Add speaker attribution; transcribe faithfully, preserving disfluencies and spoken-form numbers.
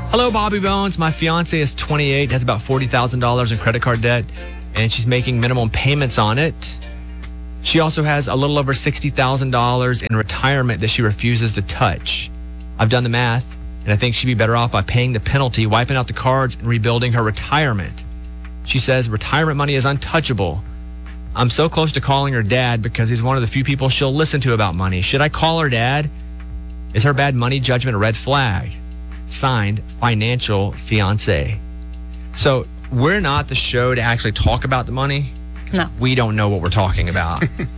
Speaker 1: Hello, Bobby Bones. My fiance is twenty-eight, has about forty thousand dollars in credit card debt, and she's making minimum payments on it. She also has a little over sixty thousand dollars in retirement that she refuses to touch. I've done the math, and I think she'd be better off by paying the penalty, wiping out the cards, and rebuilding her retirement. She says retirement money is untouchable. I'm so close to calling her dad because he's one of the few people she'll listen to about money. Should I call her dad? Is her bad money judgment a red flag? Signed, Financial Fiance. So we're not the show to actually talk about the money.
Speaker 2: No.
Speaker 1: We don't know what we're talking about.